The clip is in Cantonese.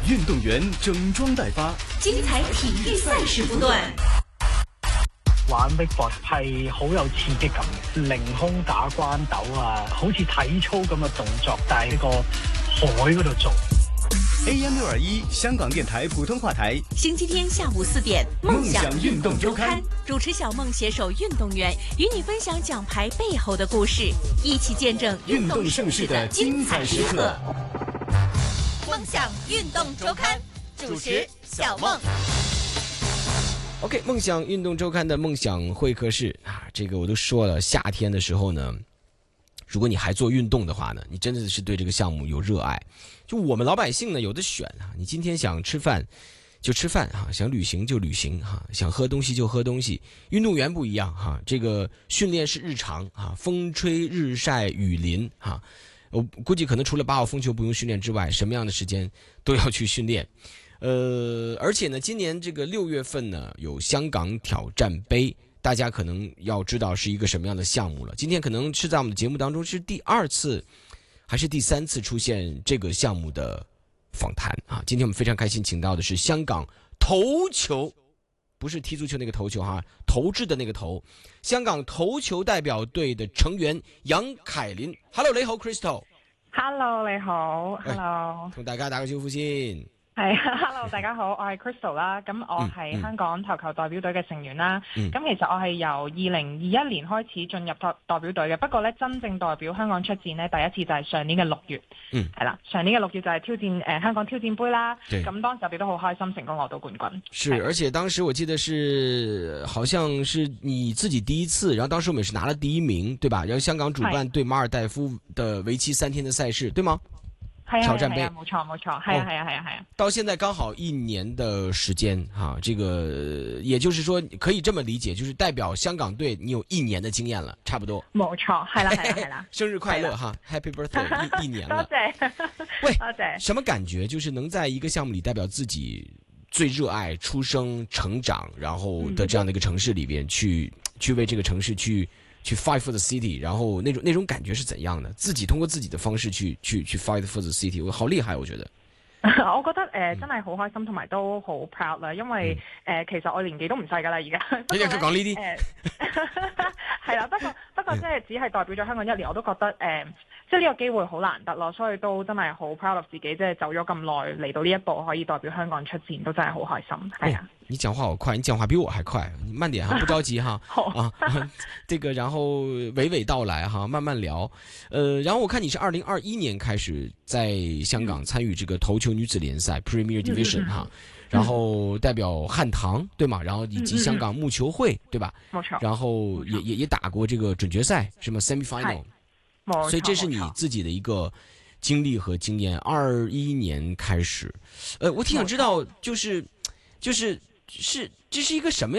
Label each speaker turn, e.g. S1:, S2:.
S1: 运动员整裝待發，
S2: 精彩體育賽事不斷。
S3: 玩 wakeboard 係好有刺激感嘅，凌空打關斗啊，好似體操咁嘅動作，但係喺個海嗰度做。
S1: AM621 香港電台普通話台，
S2: 星期天下午4點，夢想運動週刊，主持小夢攜手運動員，與你分享獎牌背後的故事，一起見證運動盛事的精彩時刻。夢想運動週刊，主持小夢。
S4: OK， 夢想運動週刊的夢想會客室啊，這個我都說了，夏天的時候呢，如果你還做運動的話呢，你真的是對這個項目有熱愛。就我們老百姓呢，有的選啊，你今天想吃飯就吃飯哈，想旅行就旅行哈，想喝東西就喝東西。運動員不一樣哈，這個訓練是日常哈，風吹日曬雨淋哈，我估計可能除了8號風球不用訓練之外，什麼樣的時間都要去訓練。而且呢，今年這個6月份呢，有香港挑戰杯，大家可能要知道是一個什麼樣的項目了。今天可能是在我們的節目當中是第2次還是第3次出現這個項目的訪談啊。今天我們非常開心請到的是香港頭球，不是踢足球那個頭球哈，投擲的那個投，香港頭球代表隊的成員楊凱琳。Hello， 你好 Crystal。Hello，
S5: 你好。Hello，
S4: 同大家打個招呼先。
S5: 係 ，Hello， 大家好，我係 Crystal 啦，咁我係香港頭球代表隊嘅成員啦。咁其實我係由2021年開始進入代表隊嘅，不過咧真正代表香港出戰呢，第一次就係上年嘅6月。係啦，上年嘅6月就係挑戰香港挑戰杯啦。咁當時我哋都好開心，成功攞到冠軍。
S4: 是，而且當時我記得是好像是你自己第一次，然後當時我們是拿了第1名，對吧？然後香港主辦對馬爾代夫的為期3天的賽事，對嗎？挑戰杯，
S5: 冇錯，係啊。
S4: 到現在剛好1年的時間哈，這個也就是說可以這麼理解，就是代表香港隊你有1年的經驗了，差不多。
S5: 冇錯，係啦。
S4: 生日快樂哈 ，Happy Birthday！ 一年了。
S5: 多謝。
S4: 喂，
S5: 多謝。
S4: 什麼感覺？就是能在一個項目裏代表自己最熱愛、出生、成長，然後的這樣的一個城市裏邊去為這個城市去 fight for the city， 然後那種感覺是怎樣的？自己通過自己的方式去 fight for the city， 我好厲害，我覺得。
S5: 我覺得真係好開心，同埋都好 proud 啦，因為其實我年紀都唔細噶啦，而家。
S4: 你又講呢啲？
S5: 係啦，不過即係只係代表咗香港1年，我都覺得即係呢個機會好難得咯，所以都真係好 proud of 自己，即係走咗咁耐嚟到呢一步，可以代表香港出戰，都真係好開心。係啊。
S4: 你講話好快，你講話比我還快，你慢點哈，不着急哈。啊，這個然後娓娓道來哈，慢慢聊。然後我看你是2021年開始在香港參與這個頭球女子聯賽 Premier Division 哈，然後代表漢唐對嗎？然後以及香港木球會對吧？
S5: 冇錯。
S4: 然後也打過這個準決賽，什麼 semi-final。所以這是你自己的一個經歷和經驗。21年開始，我挺想知道，就是這是一個什麼樣